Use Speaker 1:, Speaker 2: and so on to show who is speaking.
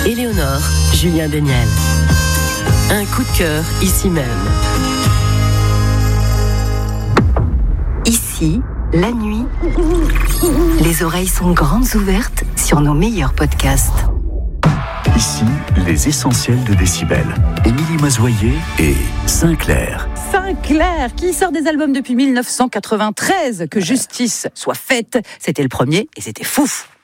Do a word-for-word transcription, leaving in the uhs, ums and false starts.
Speaker 1: Éléonore, Julien Daniel. Un coup de cœur ici même.
Speaker 2: Ici, la nuit, les oreilles sont grandes ouvertes sur nos meilleurs podcasts.
Speaker 3: Ici, les essentiels de Décibel. Émilie Mazoyer et Sinclair.
Speaker 4: Sinclair, qui sort des albums depuis dix-neuf cent quatre-vingt-treize. Que justice soit faite. C'était le premier et c'était fouf.